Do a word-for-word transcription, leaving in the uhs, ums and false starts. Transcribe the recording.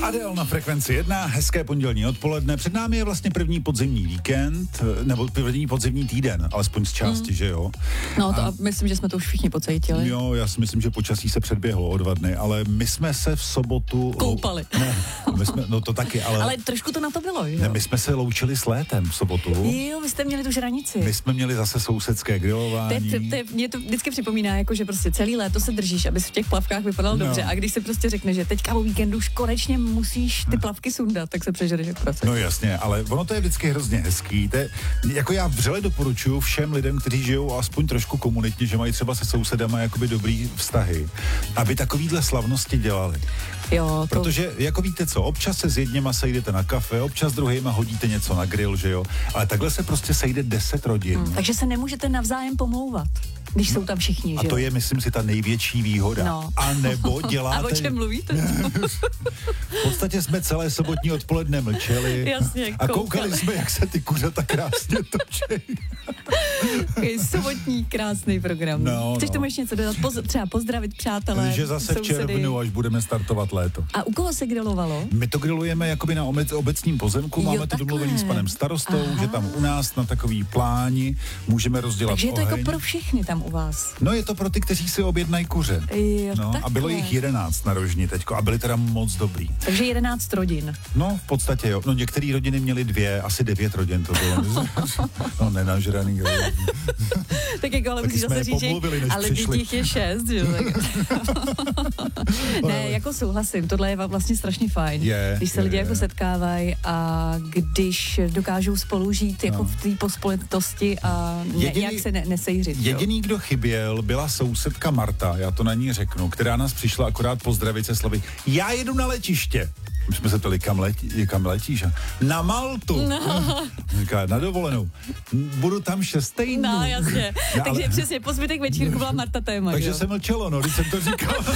Adele na Frekvenci jedna, hezké pondělní odpoledne. Před námi je vlastně první podzimní víkend, nebo první podzimní týden, alespoň z části, mm. že jo? No to a... a myslím, že jsme to už všichni pocítili. Jo, já si myslím, že počasí se předběhlo o dva dny, ale my jsme se v sobotu... Koupali. Ne, my jsme, no to taky, ale... Ale trošku to na to bylo, jo? Ne, my jsme se loučili s létem v sobotu. Jo, vy jste měli tu žranici. My jsme měli zase sousedské grilování. To, to, to, mě to vždycky připomíná, jako že prostě celý léto se držíš, abys v těch plavkách vypadal no. dobře. A když se prostě řekne, že teďka o víkendu už konečně musíš ty plavky sundat, tak se přežereš jak prase. No jasně, ale ono to je vždycky hrozně hezký. To je, jako já vřele doporučuji všem lidem, kteří žijou aspoň trošku komunitně, že mají třeba se sousedama jakoby dobrý vztahy, aby takovýhle slavnosti dělali. Jo, to... Protože, jako víte co, občas se s jedněma sejdete na kafe, občas druhýma hodíte něco na grill, že jo, ale takhle se prostě sejde deset rodin. Hmm, takže se nemůžete navzájem pomlouvat, když no, jsou tam všichni, a že to je, myslím si, ta největší výhoda. No. A nebo děláte... A o čem mluvíte? V podstatě jsme celé sobotní odpoledne mlčeli. Jasně, a koukali. koukali jsme, jak se ty kuřata krásně točí. Okay, sobotní krásný program. No, Chceš no. tomu ještě něco dodat? Poz, třeba pozdravit přátelé, že zase sousedy. V červnu, až budeme startovat léto. A u koho se grilovalo? My to grilujeme jakoby na obecním pozemku, máme jo, to domluvený s panem starostou, aha. že tam u nás na takový pláni můžeme rozdělat Takže je to oheň. jako pro všechny tam u vás. No je to pro ty, kteří si objednají kuře. Jo, no, a bylo jich jedenáct na rožni teďko a byli teda moc dobrý. Takže jedenáct rodin. No v podstatě jo. No některé rodiny měly dvě, asi devět rodin to bylo. No nenažraný. Tak jako ale musíš zase říct, že ale dětí je šest, že jo. Ne, jako souhlasím, tohle je vlastně strašně fajn. Je, když se je, lidi je. jako setkávají a když dokážou spolu žít jako no. v té pospolitosti a ne, nějak se ne, nesejřit. Jediný, kdo chyběl, byla sousedka Marta, já to na ní řeknu, která nás přišla akorát pozdravit se slovy: já jedu na letiště. My jsme se ptali, kam, letí, kam letíš? Na Maltu. No. Říká, na dovolenou. Budu tam šest týdnů. No, jasně. No, takže ale... přesně, po zbytek večírku byla Marta téma. Takže jo? se mlčelo, no, když jsem to říkal.